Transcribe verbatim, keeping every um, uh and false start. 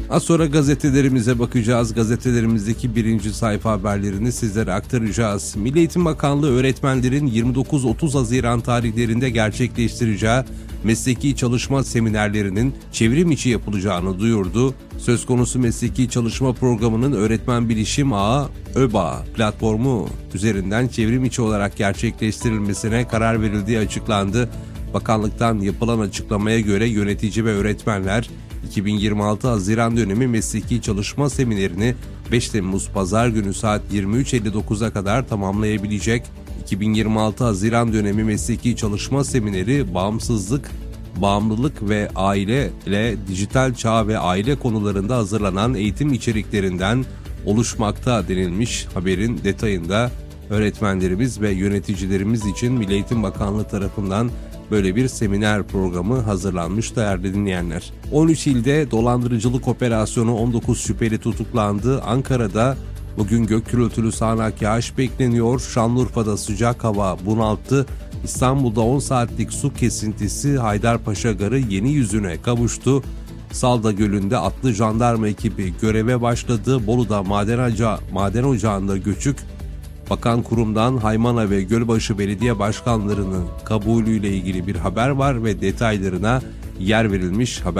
Az sonra gazetelerimize bakacağız. Gazetelerimizdeki birinci sayfa haberlerini sizlere aktaracağız. Milli Eğitim Bakanlığı öğretmenlerin yirmi dokuz otuz Haziran tarihlerinde gerçekleştireceği mesleki çalışma seminerlerinin çevrim içi yapılacağını duyurdu. Söz konusu mesleki çalışma programının öğretmen bilişim ağı ÖBA platformu üzerinden çevrim içi olarak gerçekleştirilmesine karar verildiği açıklandı. Bakanlıktan yapılan açıklamaya göre yönetici ve öğretmenler iki bin yirmi altı Haziran dönemi mesleki çalışma seminerini beş Temmuz Pazar günü saat yirmi üç elli dokuza kadar tamamlayabilecek. iki bin yirmi altı Haziran dönemi mesleki çalışma semineri bağımsızlık, bağımlılık ve aile ile dijital çağ ve aile konularında hazırlanan eğitim içeriklerinden oluşmakta denilmiş. Haberin detayında öğretmenlerimiz ve yöneticilerimiz için Milli Eğitim Bakanlığı tarafından böyle bir seminer programı hazırlanmış değerli dinleyenler. on üç ilde dolandırıcılık operasyonu on dokuz şüpheli tutuklandı. Ankara'da bugün gök gürültülü sağanak yağış bekleniyor. Şanlıurfa'da sıcak hava bunalttı. İstanbul'da on saatlik su kesintisi Haydarpaşa Garı yeni yüzüne kavuştu. Salda Gölü'nde atlı jandarma ekibi göreve başladı. Bolu'da maden, aca, maden ocağında göçük. Bakan kurumdan Haymana ve Gölbaşı Belediye Başkanlarının kabulüyle ilgili bir haber var ve detaylarına yer verilmiş. Haber